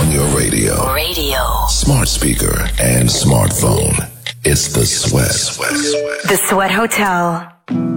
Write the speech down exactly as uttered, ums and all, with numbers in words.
on your radio, Radio. smart speaker, and smartphone. It's the Sweat. The Sweat Hotel.